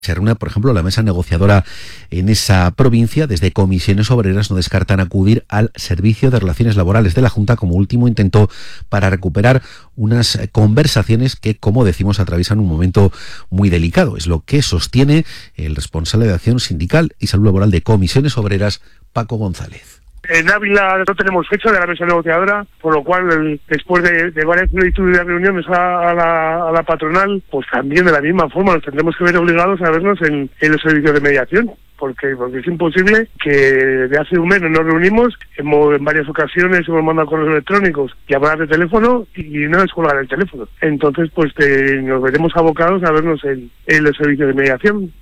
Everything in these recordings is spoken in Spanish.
Se reúne, por ejemplo, la mesa negociadora en esa provincia. Desde Comisiones Obreras no descartan acudir al Servicio de Relaciones Laborales de la Junta como último intento para recuperar unas conversaciones que, como decimos, atraviesan un momento muy delicado. Es lo que sostiene el responsable de Acción Sindical y Salud Laboral de Comisiones Obreras, Paco González. En Ávila no tenemos fecha de la mesa negociadora, por lo cual después de varias solicitudes de reuniones a la patronal, pues también de la misma forma nos tendremos que ver obligados a vernos en los servicios de mediación, porque es imposible que de hace un mes nos reunimos, en varias ocasiones hemos mandado correos electrónicos, llamadas de teléfono y no es colgar el teléfono. Entonces pues nos veremos abocados a vernos en los servicios de mediación.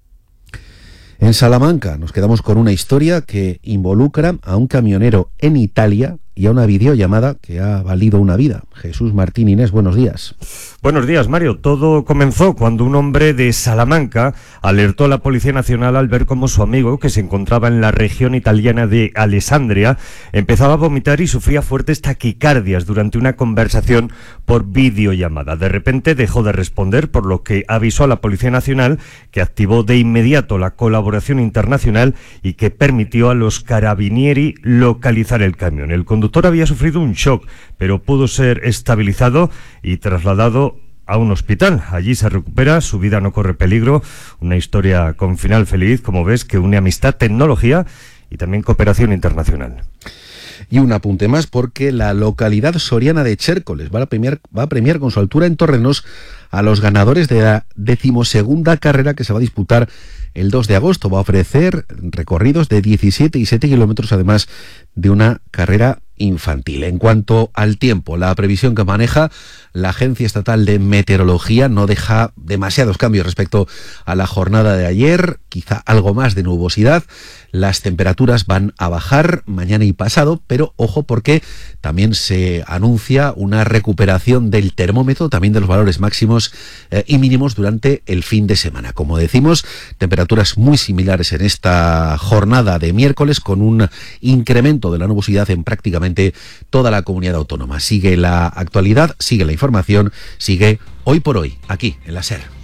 En Salamanca nos quedamos con una historia que involucra a un camionero en Italia y a una videollamada que ha valido una vida. Jesús Martín Inés, buenos días. Buenos días, Mario. Todo comenzó cuando un hombre de Salamanca alertó a la Policía Nacional al ver cómo su amigo, que se encontraba en la región italiana de Alessandria, empezaba a vomitar y sufría fuertes taquicardias durante una conversación por videollamada. De repente dejó de responder, por lo que avisó a la Policía Nacional, que activó de inmediato la colaboración internacional y que permitió a los carabinieri localizar el camión. El conductor había sufrido un shock, pero pudo ser estabilizado y trasladado a un hospital. Allí se recupera, su vida no corre peligro. Una historia con final feliz, como ves, que une amistad, tecnología y también cooperación internacional. Y un apunte más, porque la localidad soriana de Chércoles va a premiar con su altura en terrenos a los ganadores de la 12ª carrera que se va a disputar el 2 de agosto. Va a ofrecer recorridos de 17 y 7 kilómetros, además de una carrera infantil. En cuanto al tiempo, la previsión que maneja la Agencia Estatal de Meteorología no deja demasiados cambios respecto a la jornada de ayer, quizá algo más de nubosidad. Las temperaturas van a bajar mañana y pasado, pero ojo, porque también se anuncia una recuperación del termómetro, también de los valores máximos y mínimos durante el fin de semana. Como decimos, temperaturas muy similares en esta jornada de miércoles, con un incremento de la nubosidad en prácticamente toda la comunidad autónoma. Sigue la actualidad, sigue la información, sigue Hoy por Hoy, aquí en la SER.